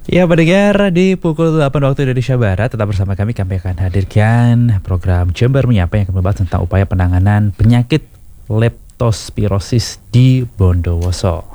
Ya, pendengar, di pukul 8 waktu Indonesia Barat, tetap bersama kami akan hadirkan program Jember Menyapa yang akan membahas tentang upaya penanganan penyakit leptospirosis di Bondowoso.